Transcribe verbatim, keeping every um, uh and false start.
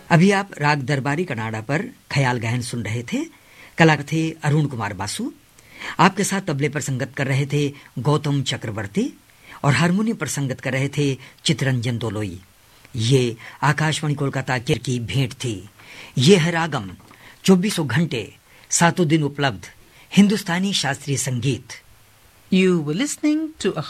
अभी आप राग दरबारी कनाडा पर ख्याल गायन सुन रहे थे। कलाकार थे अरुण कुमार बासु। आपके साथ तबले पर संगत कर रहे थे गौतम चक्रवर्ती और हारमोनियम पर संगत कर रहे थे चितरंजन दोलोई। ये आकाशवाणी कोलकाता की भेंट थी। ये है रागम, चौबीसों घंटे सातों दिन उपलब्ध हिंदुस्तानी शास्त्रीय संगीत। You were listening to a